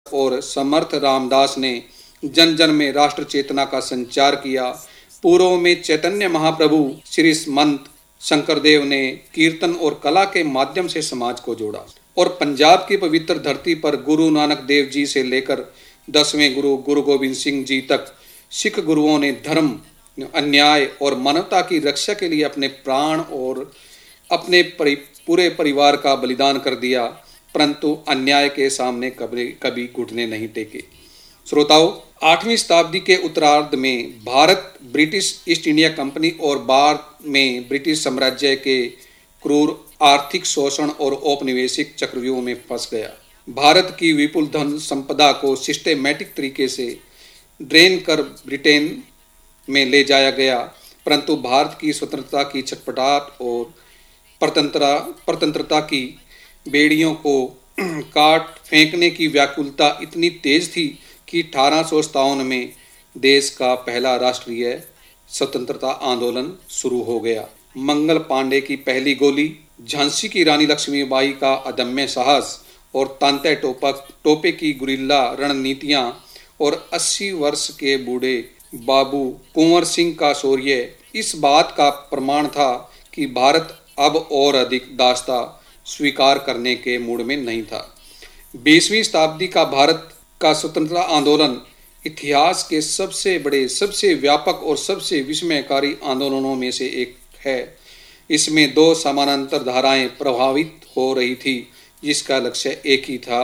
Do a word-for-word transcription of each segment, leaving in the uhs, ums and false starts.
और समर्थ रामदास ने जन जन में राष्ट्र चेतना का संचार किया। पूर्व में चैतन्य महाप्रभु श्री मंत शंकरदेव ने कीर्तन और कला के माध्यम से समाज को जोड़ा और पंजाब की पवित्र धरती पर गुरु नानक देव जी से लेकर दसवें गुरु गुरु गोविंद सिंह जी तक सिख गुरुओं ने धर्म, अन्याय और मानवता की रक्षा के लिए अपने प्राण और अपने परि, पूरे परिवार का बलिदान कर दिया, परंतु अन्याय के सामने कभी कभी घुटने नहीं टेके। श्रोताओं, आठवीं शताब्दी के उत्तरार्ध में Bharat British east India company और बाद में ब्रिटिश साम्राज्य के क्रूर आर्थिक शोषण और औपनिवेशिक चक्रव्यूह में फंस गया। भारत की विपुल धन संपदा को सिस्टेमेटिक तरीके से ड्रेन कर ब्रिटेन में ले जाया गया, परंतु भारत की स्वतंत्रता की छटपटाहट और परतंत्रता परतंत्रता की बेड़ियों को काट फेंकने की व्याकुलता इतनी तेज थी कि अठारह सौ सत्तावन में देश का पहला राष्ट्रीय स्वतंत्रता आंदोलन शुरू हो गया। मंगल पांडे की पहली गोली, झांसी की रानी लक्ष्मीबाई का अदम्य साहस और तांत्या टोपा टोपे की गुरिल्ला रणनीतियां और अस्सी वर्ष के बूढ़े बाबू कुंवर सिंह का शौर्य इस बात का प्रमाण था कि भारत अब और अधिक दास्ता स्वीकार करने के मूड में नहीं था। बीसवीं शताब्दी का भारत का स्वतंत्रता आंदोलन इतिहास के सबसे बड़े, सबसे व्यापक और सबसे विस्मयकारी आंदोलनों में से एक है। इसमें दो समानांतर धाराएं प्रभावित हो रही थी, जिसका लक्ष्य एक ही था,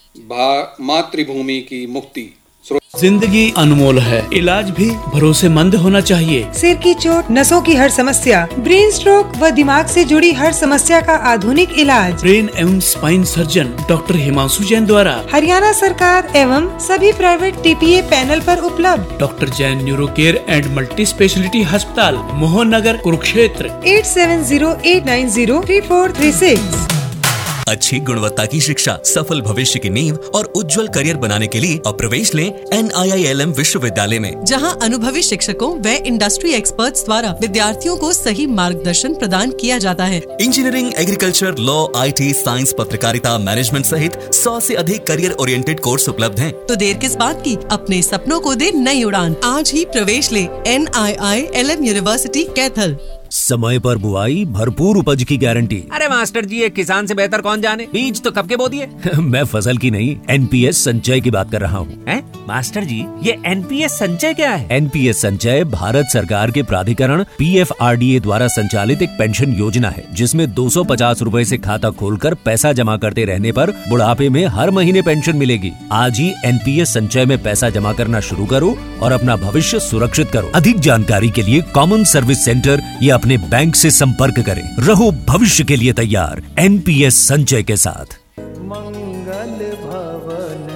मातृभूमि की मुक्ति। जिंदगी अनमोल है, इलाज भी भरोसेमंद होना चाहिए। सिर की चोट, नसों की हर समस्या, ब्रेन स्ट्रोक व दिमाग से जुड़ी हर समस्या का आधुनिक इलाज ब्रेन एवं spine surgeon doctor Himanshu Jain द्वारा हरियाणा सरकार एवं सभी private T P A panel पर उपलब्ध। Doctor Jain neuro care and multi speciality अस्पताल, Mohan Nagar, Kurukshetra. Eight seven zero eight nine zero three four three six. अच्छी गुणवत्ता की शिक्षा, सफल भविष्य की नींव और उज्जवल करियर बनाने के लिए अब प्रवेश लें N I I L M विश्वविद्यालय में, जहां अनुभवी शिक्षकों व इंडस्ट्री एक्सपर्ट्स द्वारा विद्यार्थियों को सही मार्गदर्शन प्रदान किया जाता है। Engineering, agriculture, law, I T, science, पत्रकारिता, मैनेजमेंट सहित सौ से अधिक करियर ओरिएंटेड कोर्स उपलब्ध हैं। तो देर किस बात की, अपने सपनों को दे नई उड़ान। आज ही प्रवेश ले N I I L M university Kaithal. समय पर बुआई, भरपूर उपज की गारंटी। अरे मास्टर जी, ये किसान से बेहतर कौन जाने, बीज तो कब के बो दिए। मैं फसल की नहीं, एन पी एस संचय की बात कर रहा हूँ। मास्टर जी, ये एन पी एस संचय क्या है? एन पी एस संचय भारत सरकार के प्राधिकरण P F R D A द्वारा संचालित एक पेंशन योजना है, जिसमें दो सौ पचास रूपए से खाता खोलकर पैसा जमा करते रहने पर बुढ़ापे में हर महीने पेंशन मिलेगी। आज ही एन पी एस संचय में पैसा जमा करना शुरू करो और अपना भविष्य सुरक्षित करो। अधिक जानकारी के लिए कॉमन सर्विस सेंटर या अपने बैंक से संपर्क करें। रहो भविष्य के लिए तैयार एन पी एस संचय के साथ। मंगल भवन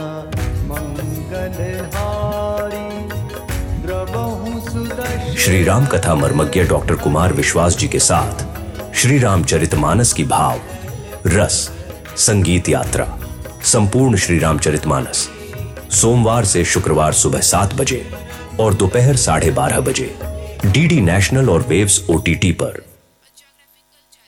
मंगल हारी द्रवहु सुदर्शन। श्री राम कथा मर्मज्ञ डॉक्टर कुमार विश्वास जी के साथ श्री रामचरितमानस की भाव रस संगीत यात्रा, संपूर्ण श्री रामचरितमानस, सोमवार से शुक्रवार सुबह सात बजे और दोपहर साढ़े बारह बजे डी डी नेशनल और वेव्स ओ टी टी पर।